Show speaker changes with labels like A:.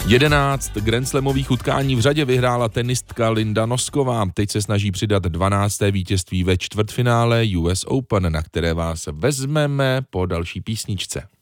A: 11 grandslamových utkání v řadě vyhrála tenistka Linda Nosková. Teď se snaží přidat 12. vítězství ve čtvrtfinále US Open, na které vás vezmeme po další písničce.